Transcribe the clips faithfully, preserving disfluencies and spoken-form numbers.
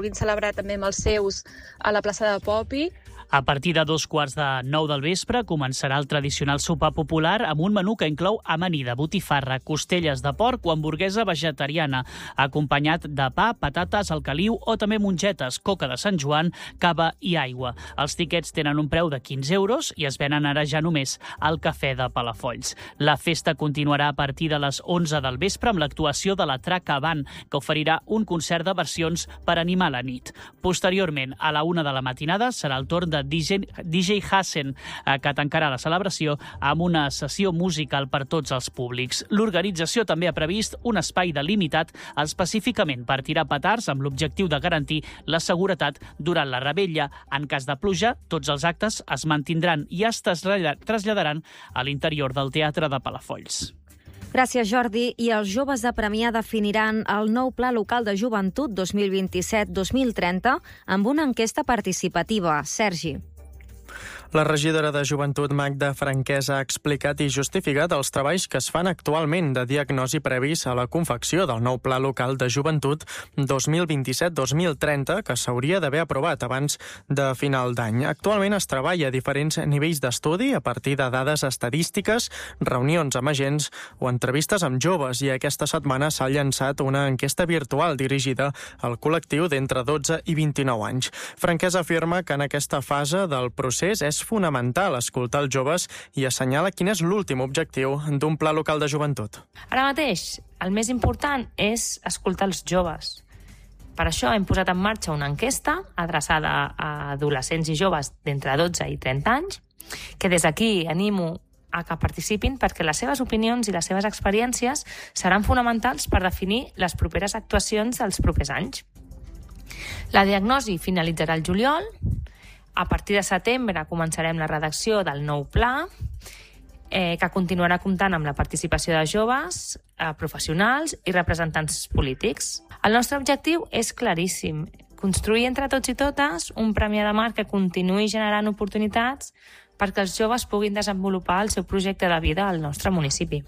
puguin celebrar també amb els seus a la plaça de Popi. A partir de dos quarts de nou del vespre començarà el tradicional sopar popular amb un menú que inclou amanida, botifarra, costelles de porc o hamburguesa vegetariana, acompanyat de pa, patates al caliu o també mongetes, coca de Sant Joan, cava i aigua. Els tiquets tenen un preu de quinze euros i es venen ara ja només al Cafè de Palafolls. La festa continuarà a partir de les onze del vespre amb l'actuació de la Traca Band, que oferirà un concert de versions per animar la nit. Posteriorment, a la una de la matinada, serà el torn de D J, D J Hassen, que tancarà la celebració amb una sessió musical per tots els públics. L'organització també ha previst un espai delimitat específicament per tirar petards amb l'objectiu de garantir la seguretat durant la revetlla. En cas de pluja, tots els actes es mantindran i es traslladaran a l'interior del Teatre de Palafolls. Gràcies, Jordi. I els joves de Premià definiran el nou Pla Local de Joventut dos mil vint-i-set dos mil trenta amb una enquesta participativa. Sergi. La regidora de Joventut, Magda Franquesa, ha explicat i justificat els treballs que es fan actualment de diagnosi previs a la confecció del nou Pla Local de Joventut dos mil vint-i-set dos mil trenta, que s'hauria d'haver aprovat abans de final d'any. Actualment es treballa a diferents nivells d'estudi a partir de dades estadístiques, reunions amb agents o entrevistes amb joves, i aquesta setmana s'ha llançat una enquesta virtual dirigida al col·lectiu d'entre dotze i vint-i-nou anys. Franquesa afirma que en aquesta fase del procés és fonamental escoltar els joves i assenyala quin és l'últim objectiu d'un pla local de joventut. Ara mateix, el més important és escoltar els joves. Per això hem posat en marxa una enquesta adreçada a adolescents i joves d'entre dotze i trenta anys, que des d'aquí animo a que participin perquè les seves opinions i les seves experiències seran fonamentals per definir les properes actuacions dels propers anys. La diagnosi finalitzarà el juliol. A partir de setembre començarem la redacció del nou pla, eh, que continuarà comptant amb la participació de joves, eh, professionals i representants polítics. El nostre objectiu és claríssim: construir entre tots i totes un Premià de Mar que continuï generant oportunitats perquè els joves puguin desenvolupar el seu projecte de vida al nostre municipi.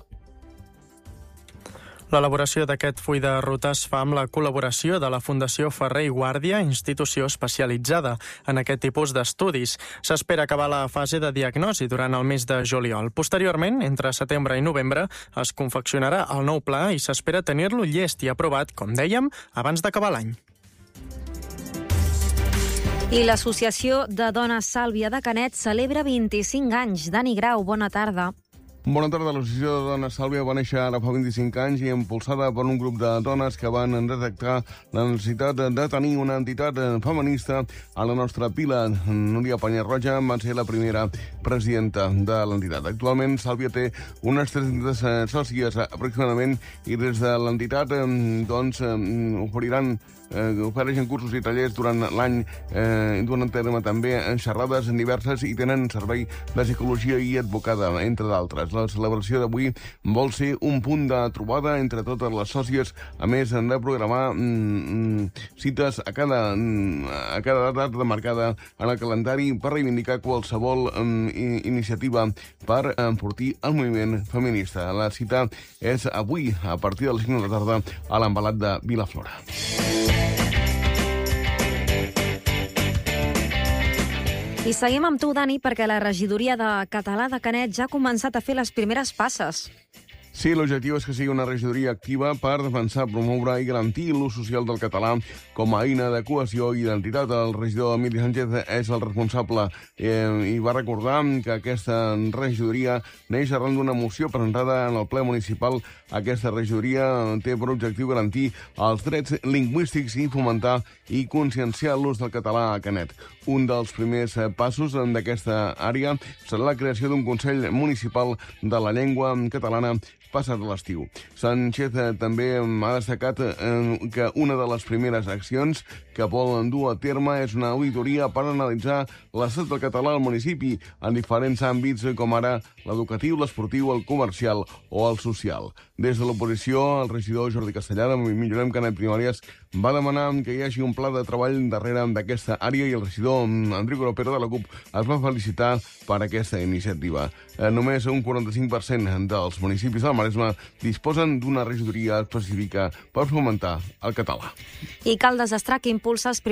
L'elaboració d'aquest full de ruta es fa amb la col·laboració de la Fundació Ferrer i Guàrdia, institució especialitzada en aquest tipus d'estudis. S'espera acabar la fase de diagnosi durant el mes de juliol. Posteriorment, entre setembre i novembre, es confeccionarà el nou pla i s'espera tenir-lo llest i aprovat, com dèiem, abans d'acabar l'any. I l'Associació de Dones Sàlvia de Canet celebra vint-i-cinc anys. Dani Grau, bona tarda. Bona tarda. L'Associació de Dones Sàlvia va néixer ara fa vint-i-cinc anys i impulsada per un grup de dones que van detectar la necessitat de tenir una entitat feminista a la nostra pila. Núria Panyarroja va ser la primera presidenta de l'entitat. Actualment, Sàlvia té unes tres-centes sòcies aproximadament i des de l'entitat doncs, oferiran eh, ofereixen cursos i tallers durant l'any, eh, durant terme també en xerrades diverses i tenen servei de psicologia i advocada, entre d'altres. La celebració d'avui vol ser un punt de trobada entre totes les sòcies, a més de programar mm, cites a cada, a cada data remarcada en el calendari per reivindicar qualsevol mm, iniciativa per enfortir el moviment feminista. La cita és avui, a partir de les cinc de la tarda, a l'Embalat de Vilaflora. I seguim amb tu, Dani, perquè la regidoria de Català de Canet ja ha començat a fer les primeres passes. Sí, l'objectiu és que sigui una regidoria activa per defensar, promoure i garantir l'ús social del català com a eina de cohesió i identitat. El regidor Emili Sánchez és el responsable eh, i va recordar que aquesta regidoria neix arran d'una moció presentada en el ple municipal. Aquesta regidoria té per objectiu garantir els drets lingüístics i fomentar i conscienciar l'ús del català a Canet. Un dels primers passos d'aquesta àrea serà la creació d'un Consell Municipal de la Llengua Catalana passat l'estiu. Sánchez també ha destacat que una de les primeres accions que volen dur a terme és una auditoria per analitzar l'estat del català al municipi en diferents àmbits com ara l'educatiu, l'esportiu, el comercial o el social. Des de l'oposició, el regidor Jordi Castellà de Millorem Canet Primàries va demanar que hi hagi un pla de treball darrere d'aquesta àrea i el regidor Enric Gropero de la CUP es va felicitar per aquesta iniciativa. Només un quaranta-cinc per cent dels municipis del Maresme disposen d'una regidoria específica per fomentar el català. I cal desestrar que impulsa els